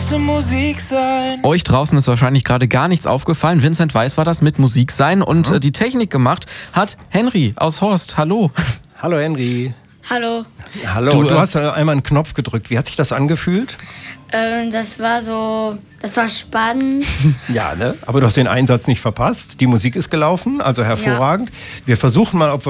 musste Musik sein. Euch draußen ist wahrscheinlich gerade gar nichts aufgefallen. Vincent Weiss war das mit Musik sein und die Technik gemacht hat Henry aus Horst. Hallo. Hallo Henry. Hallo. Hallo, du hast einmal einen Knopf gedrückt. Wie hat sich das angefühlt? Das war spannend. Ja, ne? Aber du hast den Einsatz nicht verpasst. Die Musik ist gelaufen, also hervorragend. Wir versuchen mal, ob wir